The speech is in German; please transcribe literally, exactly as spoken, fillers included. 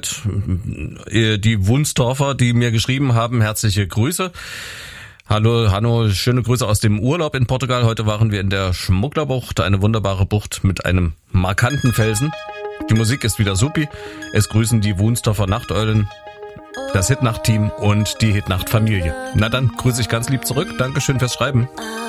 und die Wunstorfer, die mir geschrieben haben, herzliche Grüße. Hallo Hanno, schöne Grüße aus dem Urlaub in Portugal. Heute waren wir in der Schmugglerbucht, eine wunderbare Bucht mit einem markanten Felsen. Die Musik ist wieder supi. Es grüßen die Wunstorfer Nachteulen, das Hitnacht-Team und die Hitnacht-Familie. Na dann grüße ich ganz lieb zurück. Dankeschön fürs Schreiben.